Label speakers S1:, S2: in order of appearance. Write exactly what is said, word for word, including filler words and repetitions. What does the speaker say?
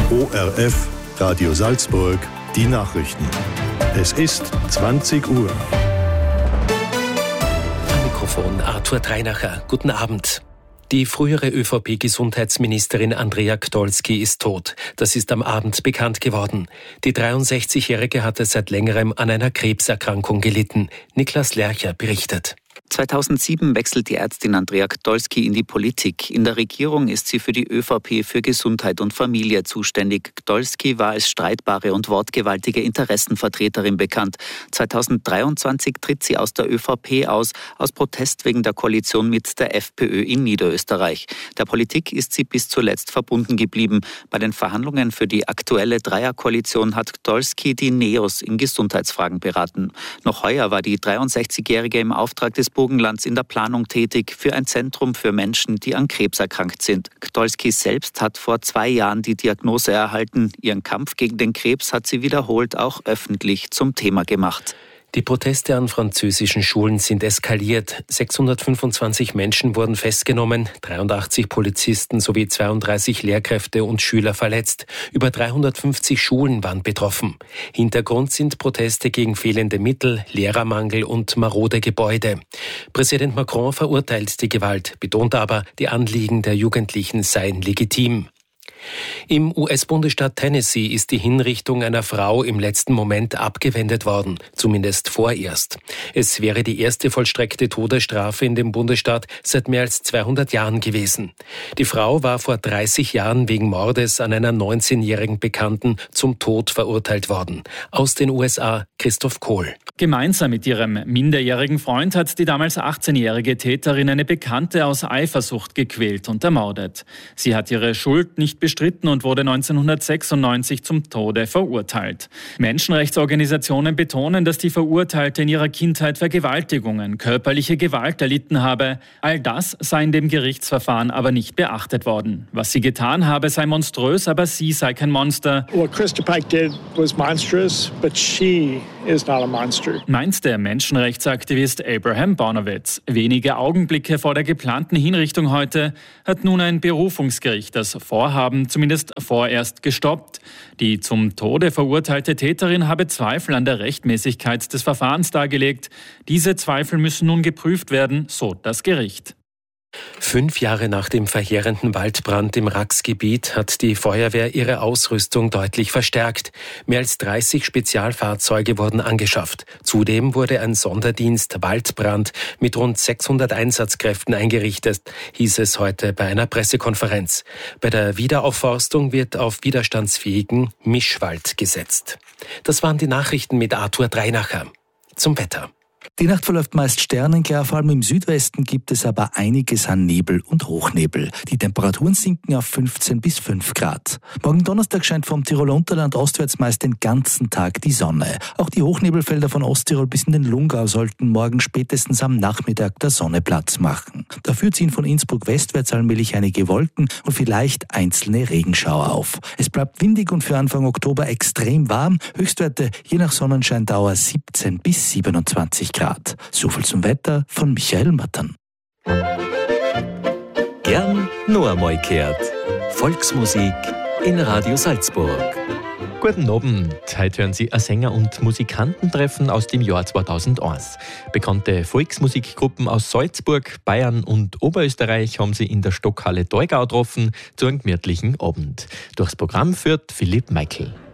S1: O R F, Radio Salzburg, die Nachrichten. Es ist zwanzig Uhr.
S2: Am Mikrofon Arthur Dreinacher. Guten Abend. Die frühere ÖVP-Gesundheitsministerin Andrea Gdolski ist tot. Das ist am Abend bekannt geworden. Die dreiundsechzigjährige hatte seit längerem an einer Krebserkrankung gelitten. Niklas Lercher berichtet.
S3: zweitausendsieben wechselt die Ärztin Andrea Gdolski in die Politik. In der Regierung ist sie für die ÖVP für Gesundheit und Familie zuständig. Gdolski war als streitbare und wortgewaltige Interessenvertreterin bekannt. zweitausenddreiundzwanzig tritt sie aus der ÖVP aus, aus Protest wegen der Koalition mit der FPÖ in Niederösterreich. Der Politik ist sie bis zuletzt verbunden geblieben. Bei den Verhandlungen für die aktuelle Dreierkoalition hat Gdolski die Neos in Gesundheitsfragen beraten. Noch heuer war die dreiundsechzigjährige im Auftrag des Burgenlands in der Planung tätig für ein Zentrum für Menschen, die an Krebs erkrankt sind. Gdolski selbst hat vor zwei Jahren die Diagnose erhalten. Ihren Kampf gegen den Krebs hat sie wiederholt auch öffentlich zum Thema gemacht.
S2: Die Proteste an französischen Schulen sind eskaliert. sechshundertfünfundzwanzig Menschen wurden festgenommen, dreiundachtzig Polizisten sowie zweiunddreißig Lehrkräfte und Schüler verletzt. Über dreihundertfünfzig Schulen waren betroffen. Hintergrund sind Proteste gegen fehlende Mittel, Lehrermangel und marode Gebäude. Präsident Macron verurteilt die Gewalt, betont aber, die Anliegen der Jugendlichen seien legitim. Im U S-Bundesstaat Tennessee ist die Hinrichtung einer Frau im letzten Moment abgewendet worden, zumindest vorerst. Es wäre die erste vollstreckte Todesstrafe in dem Bundesstaat seit mehr als zweihundert Jahren gewesen. Die Frau war vor dreißig Jahren wegen Mordes an einer neunzehnjährigen Bekannten zum Tod verurteilt worden. Aus den U S A Christoph Kohl.
S4: Gemeinsam mit ihrem minderjährigen Freund hat die damals achtzehnjährige Täterin eine Bekannte aus Eifersucht gequält und ermordet. Sie hat ihre Schuld nicht bestritten und wurde neunzehnhundertsechsundneunzig zum Tode verurteilt. Menschenrechtsorganisationen betonen, dass die Verurteilte in ihrer Kindheit Vergewaltigungen, körperliche Gewalt erlitten habe. All das sei in dem Gerichtsverfahren aber nicht beachtet worden. Was sie getan habe, sei monströs, aber sie sei kein Monster.
S5: What Krista Pike did was monstrous, but she is not a monster.
S4: Meint der Menschenrechtsaktivist Abraham Bonowitz. Wenige Augenblicke vor der geplanten Hinrichtung heute hat nun ein Berufungsgericht das Vorhaben zumindest vorerst gestoppt. Die zum Tode verurteilte Täterin habe Zweifel an der Rechtmäßigkeit des Verfahrens dargelegt. Diese Zweifel müssen nun geprüft werden, so das Gericht.
S2: Fünf Jahre nach dem verheerenden Waldbrand im Rax-Gebiet hat die Feuerwehr ihre Ausrüstung deutlich verstärkt. Mehr als dreißig Spezialfahrzeuge wurden angeschafft. Zudem wurde ein Sonderdienst Waldbrand mit rund sechshundert Einsatzkräften eingerichtet, hieß es heute bei einer Pressekonferenz. Bei der Wiederaufforstung wird auf widerstandsfähigen Mischwald gesetzt. Das waren die Nachrichten mit Arthur Dreinacher. Zum Wetter.
S6: Die Nacht verläuft meist sternenklar, vor allem im Südwesten gibt es aber einiges an Nebel und Hochnebel. Die Temperaturen sinken auf fünfzehn bis fünf Grad. Morgen Donnerstag scheint vom Tiroler Unterland ostwärts meist den ganzen Tag die Sonne. Auch die Hochnebelfelder von Osttirol bis in den Lungau sollten morgen spätestens am Nachmittag der Sonne Platz machen. Dafür ziehen von Innsbruck westwärts allmählich einige Wolken und vielleicht einzelne Regenschauer auf. Es bleibt windig und für Anfang Oktober extrem warm. Höchstwerte je nach Sonnenscheindauer siebzehn bis siebenundzwanzig Grad. So viel zum Wetter von Michael Mattern.
S7: Gern noch einmal gehört. Volksmusik in Radio Salzburg.
S8: Guten Abend. Heute hören Sie ein Sänger- und Musikantentreffen aus dem Jahr zweitausendeins. Bekannte Volksmusikgruppen aus Salzburg, Bayern und Oberösterreich haben sie in der Stockhalle Daugau getroffen zu einem gemütlichen Abend. Durchs Programm führt Philipp Meichel.